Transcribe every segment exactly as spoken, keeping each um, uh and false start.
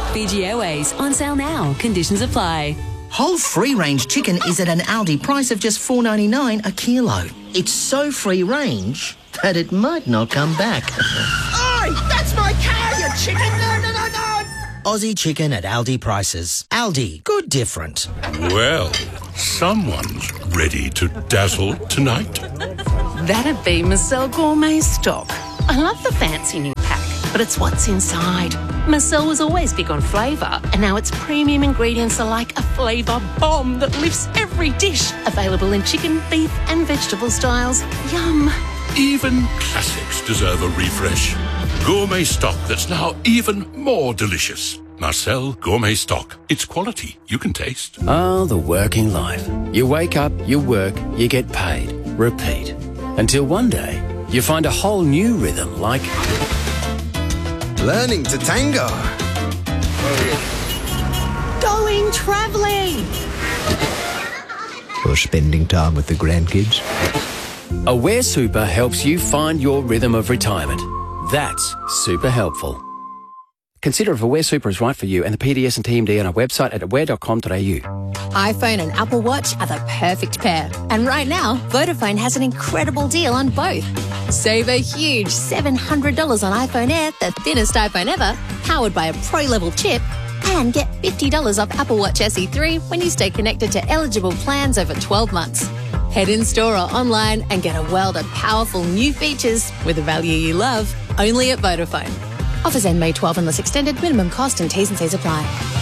Fiji Airways, on sale now. Conditions apply. Whole free-range chicken is at an Aldi price of just four dollars ninety-nine a kilo. It's so free-range that it might not come back. Oi! That's my cow, you chicken! No, no, no, no! Aussie chicken at Aldi prices. Aldi, good different. Well, someone's ready to dazzle tonight. That'd be Marcel Gourmet Stock. I love the fancy new pack, but it's what's inside. Marcel was always big on flavour, and now its premium ingredients are like a flavour bomb that lifts every dish. Available in chicken, beef and vegetable styles. Yum. Even classics deserve a refresh. Gourmet Stock that's now even more delicious. Marcel Gourmet Stock. It's quality you can taste. Oh, the working life. You wake up, you work, you get paid. Repeat. Until one day, you find a whole new rhythm like... learning to tango. Going travelling. Or spending time with the grandkids. Aware Super helps you find your rhythm of retirement. That's super helpful. Consider if Aware Super is right for you and the P D S and T M D on our website at aware dot com dot a u. iPhone and Apple Watch are the perfect pair. And right now, Vodafone has an incredible deal on both. Save a huge seven hundred dollars on iPhone Air, the thinnest iPhone ever, powered by a Pro-level chip, and get fifty dollars off Apple Watch S E three when you stay connected to eligible plans over twelve months. Head in store or online and get a world of powerful new features with a value you love, only at Vodafone. Offers end May twelfth unless extended. Minimum cost and T's and C's apply.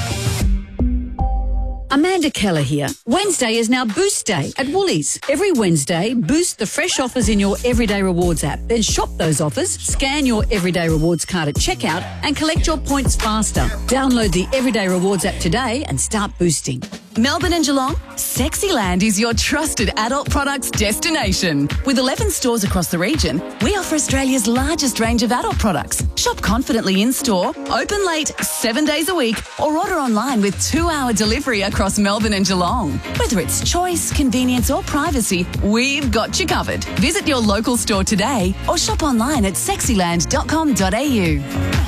Amanda Keller here. Wednesday is now Boost Day at Woolies. Every Wednesday, boost the fresh offers in your Everyday Rewards app. Then shop those offers, scan your Everyday Rewards card at checkout and collect your points faster. Download the Everyday Rewards app today and start boosting. Melbourne and Geelong, Sexyland is your trusted adult products destination. With eleven stores across the region, we offer Australia's largest range of adult products. Shop confidently in-store, open late, seven days a week, or order online with two-hour delivery across Melbourne and Geelong. Whether it's choice, convenience or privacy, we've got you covered. Visit your local store today or shop online at sexyland dot com dot a u.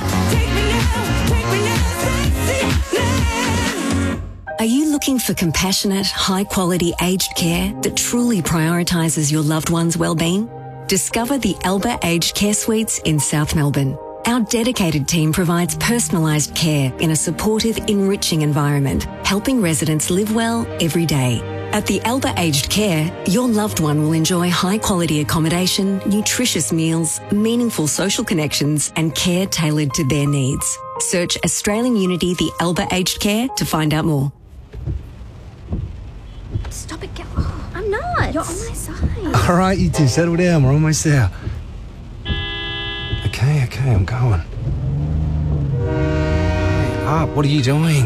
Are you looking for compassionate, high-quality aged care that truly prioritises your loved one's well-being? Discover the Elba Aged Care Suites in South Melbourne. Our dedicated team provides personalised care in a supportive, enriching environment, helping residents live well every day. At the Elba Aged Care, your loved one will enjoy high-quality accommodation, nutritious meals, meaningful social connections and care tailored to their needs. Search Australian Unity The Elba Aged Care to find out more. Stop it, girl. Oh, I'm not. You're on my side. All right, you two, settle down. We're almost there. Okay, okay, I'm going. Hurry up. What are you doing?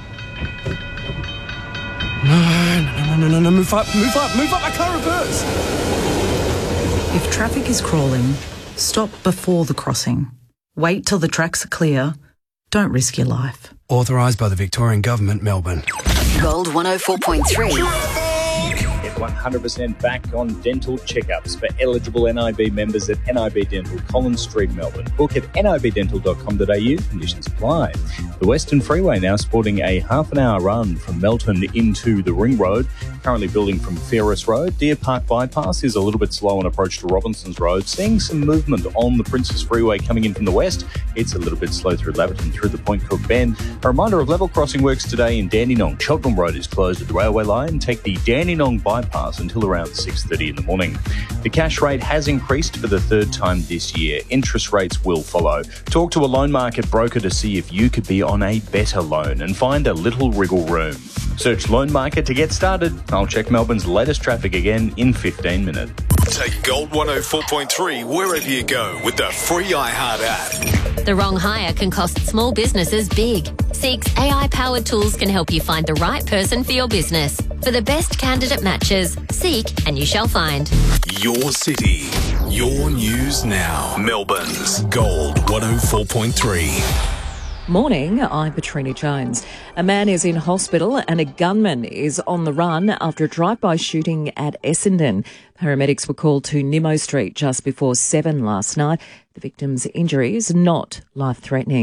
No, no, no, no, no, no. Move up, move up, move up. I can't reverse. If traffic is crawling, stop before the crossing. Wait till the tracks are clear. Don't risk your life. Authorised by the Victorian Government, Melbourne. Gold one oh four point three. Get one hundred percent back on dental checkups for eligible N I B members at N I B Dental, Collins Street, Melbourne. Book at n i b dental dot com dot a u. Conditions apply. The Western Freeway now sporting a half an hour run from Melton into the Ring Road. Currently building from Ferris Road. Deer Park Bypass is a little bit slow on approach to Robinsons Road. Seeing some movement on the Princes Freeway coming in from the west. It's a little bit slow through Laverton through the Point Cook Bend. A reminder of level crossing works today in Dandenong. Cheltenham Road is closed at the railway line. Take the Dandenong Bypass until around six thirty in the morning. The cash rate has increased for the third time this year. Interest rates will follow. Talk to a loan market broker to see if you could be on a better loan and find a little wriggle room. Search Loan Market to get started. I'll check Melbourne's latest traffic again in fifteen minutes. Take Gold one oh four point three wherever you go with the free iHeart app. The wrong hire can cost small businesses big. Seek's A I-powered tools can help you find the right person for your business. For the best candidate matches, seek and you shall find. Your city, your news now. Melbourne's Gold one oh four point three. Morning, I'm Patrina Jones. A man is in hospital and a gunman is on the run after a drive-by shooting at Essendon. Paramedics were called to Nimmo Street just before seven last night. The victim's injury is not life-threatening.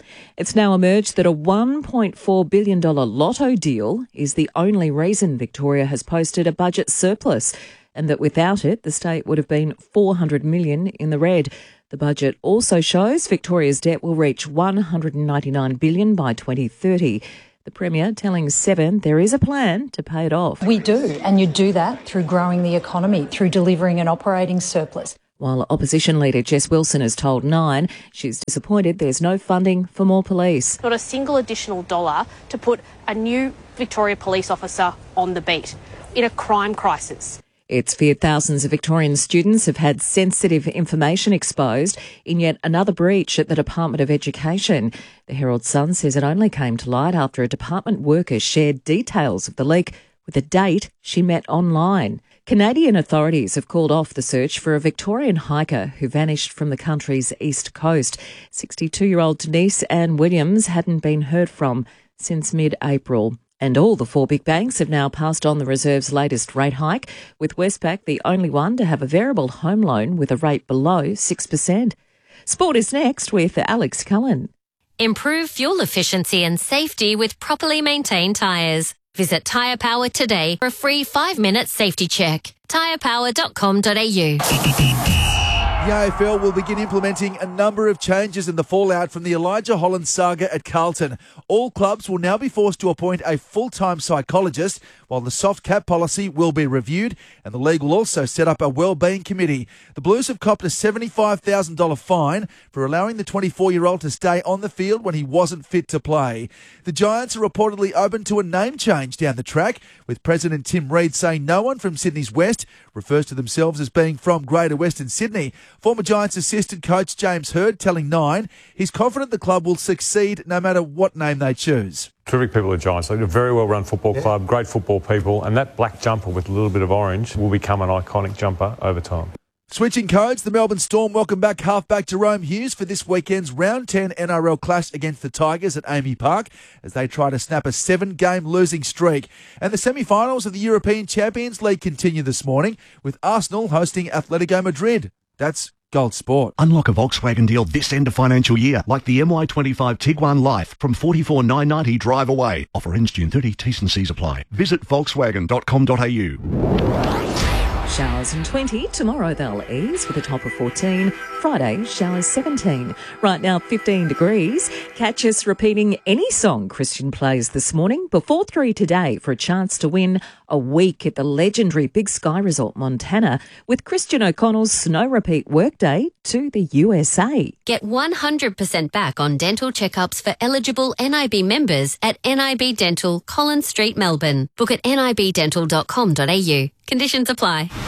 It's now emerged that a one point four billion dollars lotto deal is the only reason Victoria has posted a budget surplus, and that without it, the state would have been four hundred million dollars in the red. The budget also shows Victoria's debt will reach one hundred ninety-nine billion dollars by twenty thirty. The Premier telling Seven there is a plan to pay it off. We do, and you do that through growing the economy, through delivering an operating surplus. While Opposition Leader Jess Wilson has told Nine she's disappointed there's no funding for more police. Not a single additional dollar to put a new Victoria police officer on the beat in a crime crisis. It's feared thousands of Victorian students have had sensitive information exposed in yet another breach at the Department of Education. The Herald Sun says it only came to light after a department worker shared details of the leak with a date she met online. Canadian authorities have called off the search for a Victorian hiker who vanished from the country's east coast. sixty-two-year-old Denise Ann Williams hadn't been heard from since mid-April. And all the four big banks have now passed on the Reserve's latest rate hike, with Westpac the only one to have a variable home loan with a rate below six percent. Sport is next with Alex Cullen. Improve fuel efficiency and safety with properly maintained tyres. Visit Tyre Power today for a free five-minute safety check. tyre power dot com dot a u. The A F L will begin implementing a number of changes in the fallout from the Elijah Holland saga at Carlton. All clubs will now be forced to appoint a full-time psychologist, while the soft cap policy will be reviewed, and the league will also set up a wellbeing committee. The Blues have copped a seventy-five thousand dollars fine for allowing the twenty-four-year-old to stay on the field when he wasn't fit to play. The Giants are reportedly open to a name change down the track, with President Tim Reid saying no one from Sydney's West refers to themselves as being from Greater Western Sydney. Former Giants assistant coach James Hird telling Nine he's confident the club will succeed no matter what name they choose. Terrific people at Giants. They're a very well-run football yeah. club, great football people, and that black jumper with a little bit of orange will become an iconic jumper over time. Switching codes, the Melbourne Storm welcome back halfback Jerome Hughes for this weekend's Round ten N R L clash against the Tigers at A A M I Park as they try to snap a seven-game losing streak. And the semi-finals of the European Champions League continue this morning with Arsenal hosting Atletico Madrid. That's Gold Sport. Unlock a Volkswagen deal this end of financial year, like the M Y twenty-five Tiguan Life from forty-four thousand nine hundred ninety drive away. Offer ends June thirtieth, T's and C's apply. Visit volkswagen dot com dot a u. Showers and twenty. Tomorrow they'll ease with a top of fourteen. Friday, showers seventeen. Right now, fifteen degrees. Catch us repeating any song Christian plays this morning before three today for a chance to win a week at the legendary Big Sky Resort, Montana, with Christian O'Connell's Snow Repeat Workday to the U S A. Get one hundred percent back on dental checkups for eligible N I B members at N I B Dental, Collins Street, Melbourne. Book at n i b dental dot com dot a u. Conditions apply.